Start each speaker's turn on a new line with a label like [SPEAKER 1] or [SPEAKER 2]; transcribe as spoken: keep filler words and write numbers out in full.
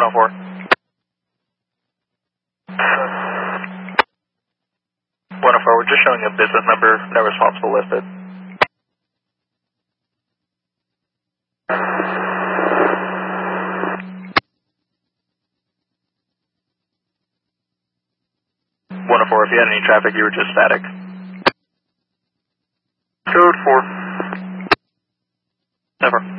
[SPEAKER 1] oh four. one oh four, we're just showing a business number, no responsible listed. one oh four, if you had any traffic, you were just static. Code four. Never.